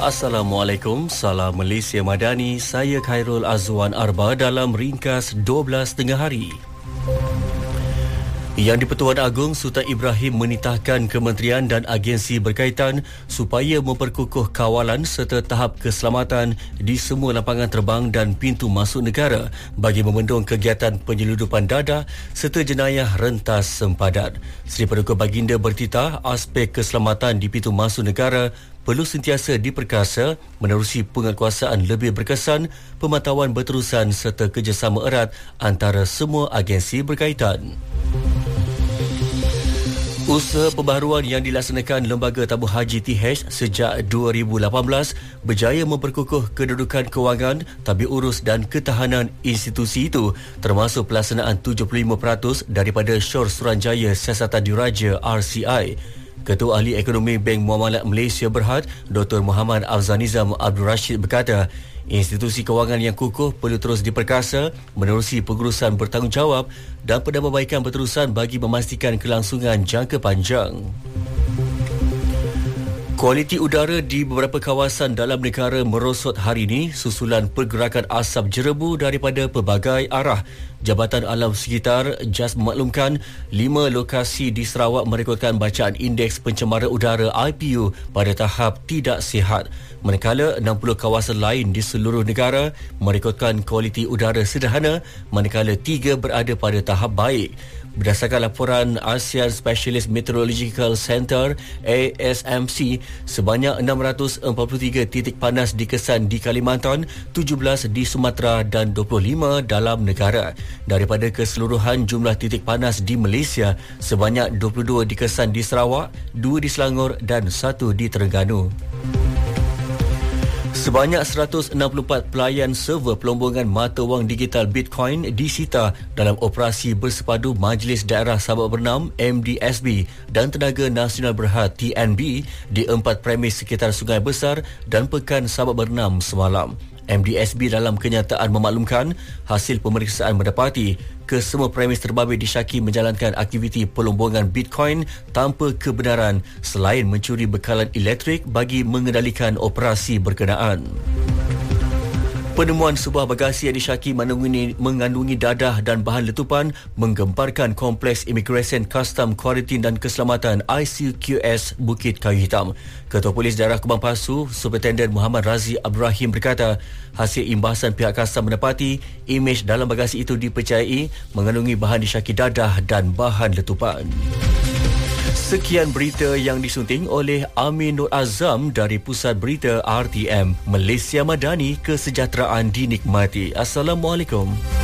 Assalamualaikum, salam Malaysia Madani. Saya Khairul Azwan Arba dalam ringkas 12 tengah hari. Yang di-Pertuan Agong Sultan Ibrahim menitahkan kementerian dan agensi berkaitan supaya memperkukuh kawalan serta tahap keselamatan di semua lapangan terbang dan pintu masuk negara bagi membendung kegiatan penyeludupan dadah serta jenayah rentas sempadan. Seri Paduka Baginda bertitah aspek keselamatan di pintu masuk negara perlu sentiasa diperkasa menerusi penguatkuasaan lebih berkesan, pemantauan berterusan serta kerjasama erat antara semua agensi berkaitan. Usaha pembaharuan yang dilaksanakan Lembaga Tabung Haji TH sejak 2018 berjaya memperkukuh kedudukan kewangan, tabir urus dan ketahanan institusi itu, termasuk pelaksanaan 75% daripada Syur Suruhanjaya Siasatan Diraja RCI. Ketua Ahli Ekonomi Bank Muamalat Malaysia Berhad, Dr. Muhammad Afzanizam Abdul Rashid berkata, institusi kewangan yang kukuh perlu terus diperkasa menerusi pengurusan bertanggungjawab dan penambahbaikan berterusan bagi memastikan kelangsungan jangka panjang. Kualiti udara di beberapa kawasan dalam negara merosot hari ini susulan pergerakan asap jerebu daripada pelbagai arah. Jabatan Alam Sekitar JAS memaklumkan 5 lokasi di Sarawak merekodkan bacaan indeks pencemaran udara IPU pada tahap tidak sihat, manakala 60 kawasan lain di seluruh negara merekodkan kualiti udara sederhana, manakala 3 berada pada tahap baik. Berdasarkan laporan ASEAN Specialist Meteorological Centre ASMC, sebanyak 643 titik panas dikesan di Kalimantan, 17 di Sumatera dan 25 dalam negara. Daripada keseluruhan jumlah titik panas di Malaysia, sebanyak 22 dikesan di Sarawak, 2 di Selangor dan 1 di Terengganu. Sebanyak 164 pelayan server pelombongan mata wang digital Bitcoin disita dalam operasi bersepadu Majlis Daerah Sabak Bernam MDSB dan Tenaga Nasional Berhad TNB di 4 premis sekitar Sungai Besar dan Pekan Sabak Bernam semalam. MDSB dalam kenyataan memaklumkan hasil pemeriksaan mendapati kesemua premis terbabit disyaki menjalankan aktiviti pelombongan Bitcoin tanpa kebenaran selain mencuri bekalan elektrik bagi mengendalikan operasi berkenaan. Penemuan sebuah bagasi yang disyaki mengandungi dadah dan bahan letupan menggemparkan Kompleks Imigresen Custom Kuarantin dan Keselamatan ICQS Bukit Kayu Hitam. Ketua Polis Daerah Kubang Pasu, Superintendent Muhammad Razi Abdul Rahim berkata, hasil imbasan pihak kastam mendapati imej dalam bagasi itu dipercayai mengandungi bahan disyaki dadah dan bahan letupan. Sekian berita yang disunting oleh Amin Nur Azam dari Pusat Berita RTM. Malaysia Madani, kesejahteraan dinikmati. Assalamualaikum.